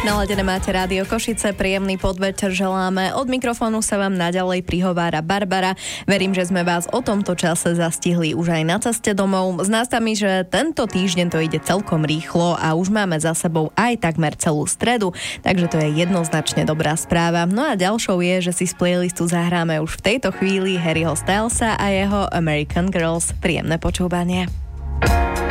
Naladené máte Rádio Košice, príjemný podvečer želáme. Od mikrofónu sa vám naďalej prihovára Barbara. Verím, že sme vás o tomto čase zastihli už aj na ceste domov. Zdá mi, že tento týždeň to ide celkom rýchlo a už máme za sebou aj takmer celú stredu, takže to je jednoznačne dobrá správa. No a ďalšou je, že si z playlistu zahráme už v tejto chvíli Harryho Stylesa a jeho American Girls. Príjemné počúvanie.